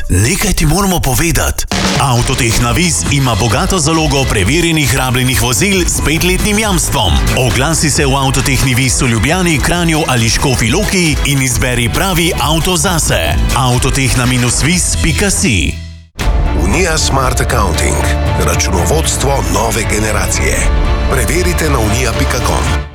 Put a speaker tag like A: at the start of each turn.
A: Nekaj ti moramo povedati. Avtotehna Vis ima bogato zalogo preverjenih rabljenih vozil s 5-letnim jamstvom. Oglasi se v Avtotehni Vis v Ljubljani, Kranju ali Škofji Loki in izberi pravi avto zase. Avtotehna-vis.si.
B: Unija Smart Accounting. Računovodstvo nove generacije. Preverite na unija.com.